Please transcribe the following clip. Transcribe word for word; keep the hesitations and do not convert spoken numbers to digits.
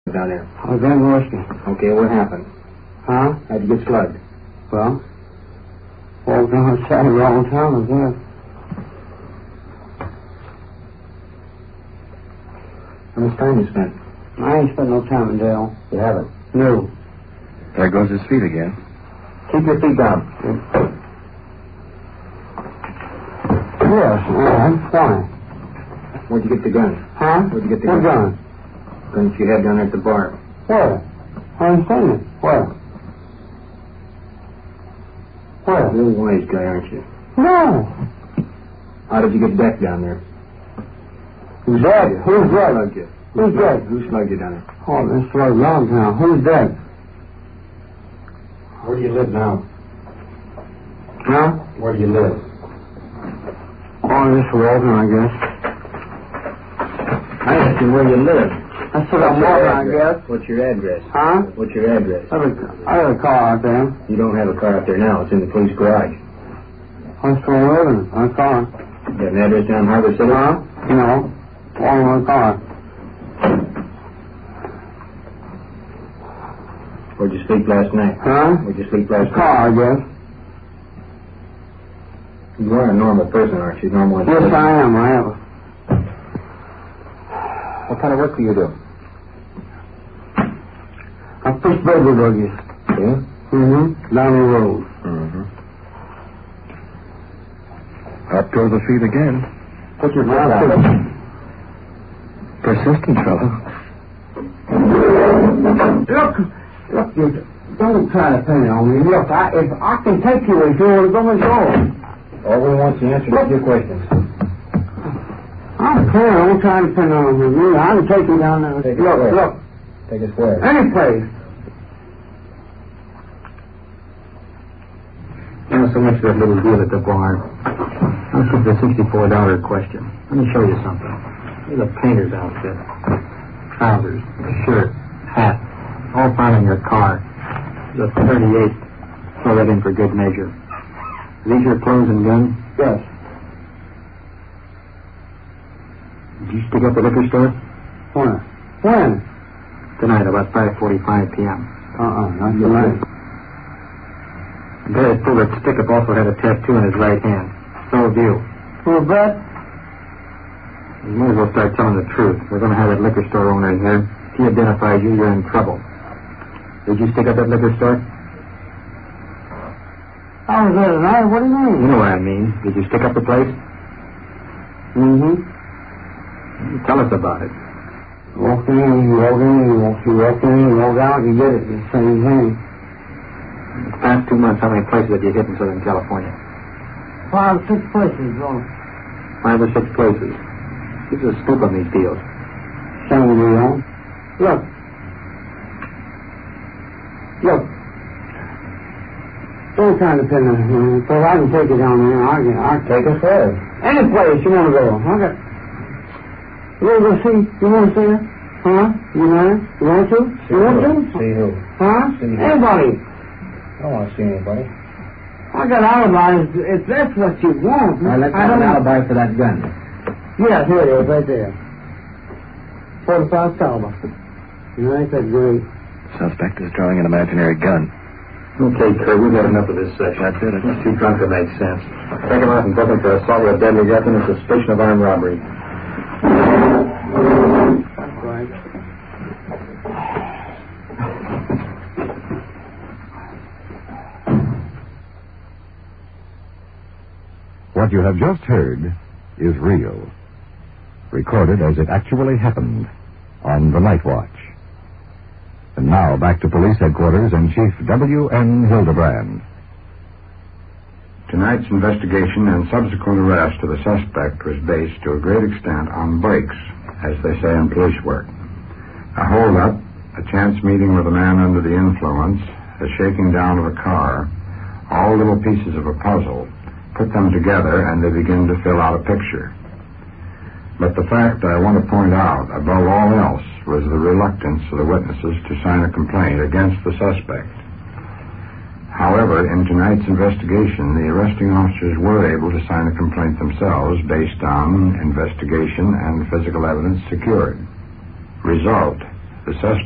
down there? I was drinking whiskey. Okay, what happened? Huh? How'd you get slugged? Well, walked outside the wrong time, I guess. How much time you spent? I ain't spent no time in jail. You haven't? No. There goes his feet again. Keep your feet down. Yes, uh, why? Where'd you get the gun? Huh? Where'd you get the what gun? gun? Gun that you had down there at the bar. Where? I ain't seen it. Where? Where? You're a wise guy, aren't you? No. How did you get decked down there? Who's dead? Who's Who dead? slugged you? Who's dead? Who slugged you down there? Oh, this was long now. Who's dead? Where do you live now? Huh? Where do you live? Oh, this Walton, I guess. I asked you where you live. I said I'm Walton, I guess. What's your address? Huh? What's your address? I have a, I have a car out there. You don't have a car out there now. It's in the police garage. I'm still living. My car. You got an address down Harbor City? Huh? No. All in my car. Where'd you sleep last night? Huh? Where'd you sleep last The car, I guess. night? You are a normal person, aren't you? Normal. Yes, I am. I am. What kind of work do you do? I push baby buggies. Yeah? Mm-hmm. Down the road. Mm-hmm. Up goes the feet again. Put your foot Now, down. Persistent fellow. Look, look, you don't try to pin it on me. Look, I, if I can take you if you want to go, let's go. All we want is the answer to a few questions. I'm clear. Don't try to pin it on me. I can take you down there. Take it look, where? look. Take us where? Any place. Not so much that little deal at the bar. This is the sixty-four dollar question. Let me show you something. Here's a painter's outfit. Trousers, a shirt, hat, all found in your car. There's a thirty-eight. Throw that in for good measure. These your clothes and gun? Yes. Did you stick up the liquor store? When? When? Tonight, about five forty-five p.m. Uh-uh, not tonight. The guy that pulled that stick-up also had a tattoo in his right hand. So have you. For a bet? You might as well start telling the truth. We're going to have that liquor store owner in here. If he identifies you, you're in trouble. Did you stick up that liquor store? I was there tonight. What do you mean? You know what I mean. Did you stick up the place? Mm-hmm. Tell us about it. Walk in, you walk in, you walk, you walk in, you walk out, you get it. It's the same thing. The past two months, how many places have you hit in Southern California? Five, six places, don't Five or six places. This is a scoop on these deals. Same deal. Look. Look. Don't try to pin it. So I can take it down there. I can, I can Take us where? Any place you want to go. I got... You want to go see? You want to see her? Huh? You know her? You want to? See you want who? to? See who? Huh? See who? Anybody. I don't want to see anybody. I got alibis if that's what you want. Now, let's I have don't an alibi for that gun. Yeah, here it is, right there. forty-five caliber. You know, ain't that great? Suspect is drawing an imaginary gun. Okay, Kurt, we've had enough of this section. That's it. He's too drunk to make sense. Take him out and book him for assault with a deadly weapon and suspicion of armed robbery. That's right. What you have just heard is real, recorded as it actually happened on the Night Watch. And now back to police headquarters and Chief W N Hildebrand. Tonight's investigation and subsequent arrest of the suspect was based to a great extent on breaks, as they say in police work. A hold-up, a chance meeting with a man under the influence, a shaking down of a car, all little pieces of a puzzle. Put them together and they begin to fill out a picture. But the fact I want to point out, above all else, was the reluctance of the witnesses to sign a complaint against the suspect. However, in tonight's investigation, the arresting officers were able to sign a complaint themselves based on investigation and physical evidence secured. Result, the suspect